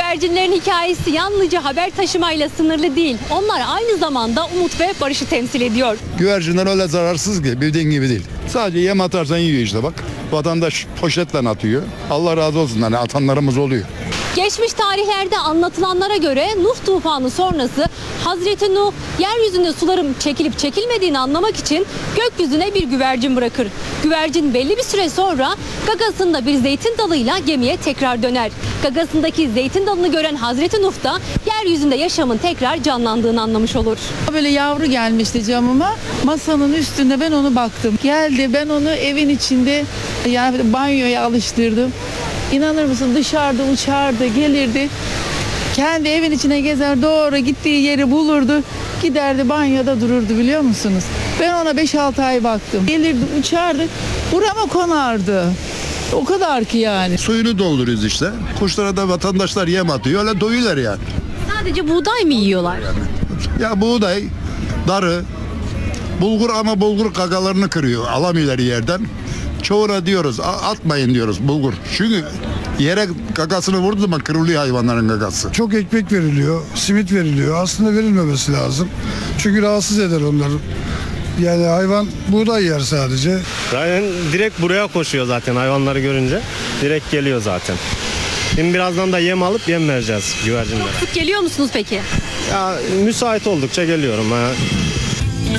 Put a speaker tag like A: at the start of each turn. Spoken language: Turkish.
A: Güvercinlerin hikayesi yalnızca haber taşımayla sınırlı değil. Onlar aynı zamanda umut ve barışı temsil ediyor.
B: Güvercinler öyle zararsız ki bildiğin gibi değil. Sadece yem atarsan yiyor işte bak. Vatandaş poşetle atıyor. Allah razı olsun hani atanlarımız oluyor.
A: Geçmiş tarihlerde anlatılanlara göre Nuh tufanı sonrası Hazreti Nuh yeryüzünde suların çekilip çekilmediğini anlamak için gökyüzüne bir güvercin bırakır. Güvercin belli bir süre sonra gagasında bir zeytin dalıyla gemiye tekrar döner. Gagasındaki zeytin dalını gören Hazreti Nuh da yeryüzünde yaşamın tekrar canlandığını anlamış olur.
C: Böyle yavru gelmişti camıma. Masanın üstünde ben onu baktım. Geldi, ben onu evin içinde yani banyoya alıştırdım. İnanır mısın, dışarıda uçardı, gelirdi. Kendi evin içine gezer, doğru gittiği yeri bulurdu. Giderdi banyoda dururdu, biliyor musunuz? Ben ona 5-6 ay baktım. Gelirdi, uçardı, burama konardı. O kadar ki yani.
B: Suyunu dolduruyoruz işte. Kuşlara da vatandaşlar yem atıyor. Öyle doyuyorlar yani.
A: Sadece buğday mı yiyorlar?
B: Ya buğday, darı, bulgur ama bulgur gagalarını kırıyor. Alamıyorlar yerden. Çoğuna diyoruz atmayın diyoruz bulgur. Çünkü yere gagasını vurduğu zaman kırılıyor hayvanların gagası.
D: Çok ekmek veriliyor, simit veriliyor. Aslında verilmemesi lazım. Çünkü rahatsız eder onları. Yani hayvan buğday yer sadece.
E: Zaten direkt buraya koşuyor zaten hayvanları görünce. Direkt geliyor zaten. Şimdi birazdan da yem alıp yem vereceğiz güvercinlere.
A: Sık geliyor musunuz peki?
E: Ya müsait oldukça geliyorum.